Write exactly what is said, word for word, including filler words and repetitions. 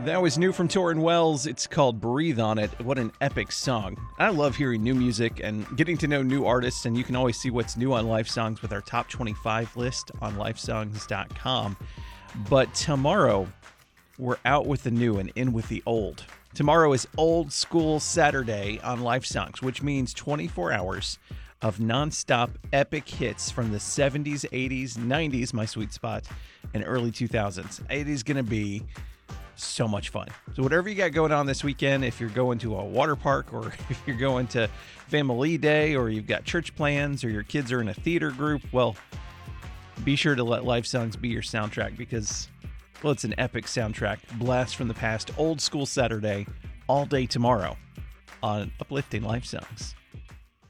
That was new from Torrin Wells. It's called Breathe on It. What an epic song. I love hearing new music and getting to know new artists, and you can always see what's new on Life Songs with our top twenty-five list on life songs dot com. But tomorrow, we're out with the new and in with the old. Tomorrow is Old School Saturday on Life Songs, which means twenty-four hours of nonstop epic hits from the seventies, eighties, nineties, my sweet spot, and early two thousands. It is going to be so much fun. So whatever you got going on this weekend, if you're going to a water park or if you're going to family day or you've got church plans or your kids are in a theater group, well, be sure to let Life Songs be your soundtrack because, well, it's an epic soundtrack. Blast from the past, Old School Saturday, all day tomorrow on Uplifting Life Songs.